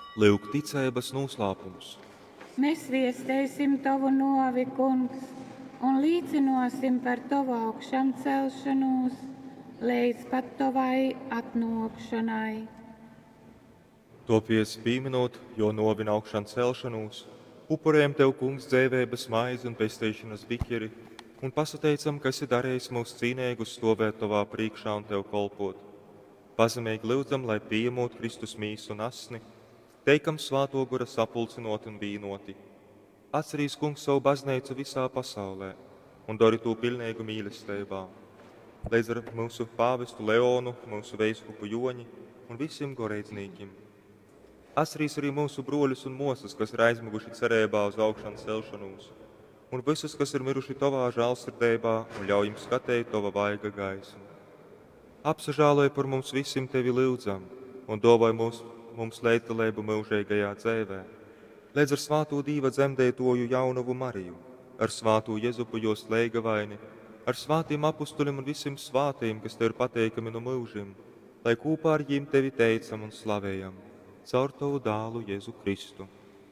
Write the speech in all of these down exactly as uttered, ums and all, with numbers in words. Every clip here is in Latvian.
Lūk ticības noslēpums. Mēs viestēsim tavu novi, kungs, un līdzinosim par tavu augšām celšanos, līdz pat tavai atnākšanai. Topies pieminot, jo novina augšām celšanos, upurējam tev, kungs, dzēvības maizi un pestīšanas biķeri, un pasateicam, kas ir darījis mūsu cīnīgus stāvēt tavā priekšā un tev kolpot. Pazemīgi lūdzam, lai pieņemot Kristus mīsu un asni, teikam svāto gura sapulcinot un vīnoti. Atcerīs, kungs, savu baznīcu visā pasaulē un dari to pilnīgu mīlestībā. Līdz ar mūsu pāvestu Leonu, mūsu veiskupu Joņi un visiem goreidzniekiem. Atcerīs arī mūsu broļus un mosas, kas ir aizmiguši cerībā uz augšām celšanos, un visus, kas ir miruši tavā žēlsirdībā, un ļauj jums skatīt tava vaiga gaismu. Apsažāloja par mums visiem tevi lūdzam, un dāvāj mums, mums leitalību mūžīgajā dzīvē. Līdz ar svāto Dīva dzemdētoju Jaunavu Mariju, ar svāto Jezupu jos leigavaini, ar svātiem apustuļiem un visiem svātiem, kas tev ir pateikami no mūžiem, lai kopā ar viņiem tevi teicam un slavējam, caur tavu dālu Jēzu Kristu.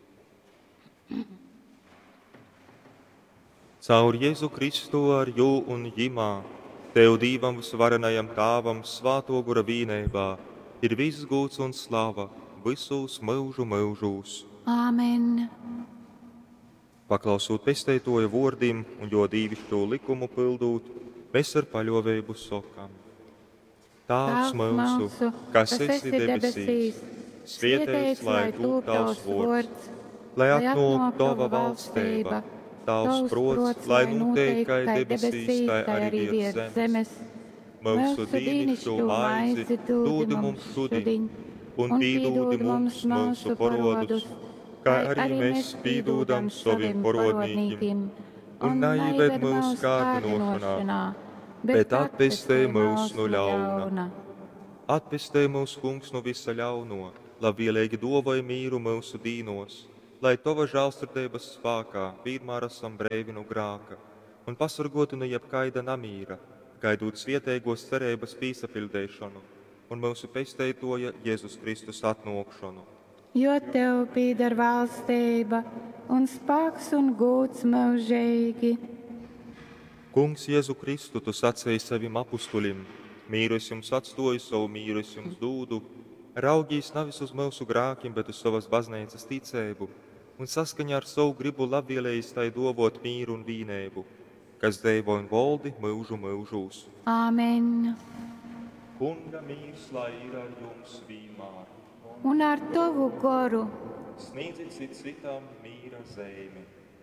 Caur Jēzu Kristu ar jū un jimā, tev Dīvam visvarenajam tāvam svāto gura vīnībā, ir viss gūts un slava visos mūžu mūžūs. Āmen! Paklausot pestētoja vārdiem un jo dīvišķo likumu pildūt, mēs ar paļāvību sakām. Tēvs mūsu, kas esi debesīs, svētīts lai top tavs vārds, lai atnāk tava valstība, tavs prots, lai notiek kā debesīs, tā arī virs zemes. Mūsu dīnišķo maizi dod mums šodien, un piedod mums mūsu parodus, kā arī mēs piedodam saviem parodnīkiem, un neieved mūsu kārdinošanā, bet atpestē mūs no ļauna. Atpestē mūs, kungs, no visa ļauno, lai vienīgi dāvāj mīru mūsu dīnos, lai tava žēlsirdības spēkā vienmēr esam brīvi no grēka, un pasargāti no jebkaida namīra, gaidot svētīgos cerības piesapildīšanu, un mūsu pestētoja Jēzus Kristus atnākšanu. Jo tev pieder valstība un spēks un gods mūžīgi. Kungs, Jēzu Kristu, tu sacēji saviem apustulim, mīru es jums atstāju, savu mīru es jums dūdu, raugīs nevis uz mūsu grēkiem, bet uz savas baznīcas ticību, un saskaņā ar savu gribu labvēlējis tai dāvāt mīru un vienību, kas dzīvo un valdi mūžu mūžūs. Āmen! Kunga mīrs, lai ir ar jums vienmēr. Un ar tavu garu Sniedzit cit citam mīra zīmi.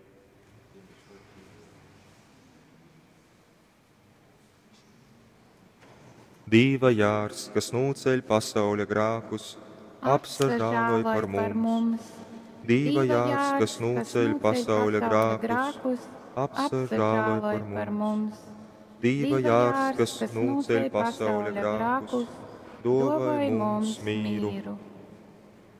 Dīva jārs, kas nūceļ pasauļa grākus, apsažāloj par mums. Dīva jārs, kas nūceļ pasauļa grākus, apsažāloj par mums. Dīva jārs, kas nūceļ pasauļa grākus, dāvāj mums mīru.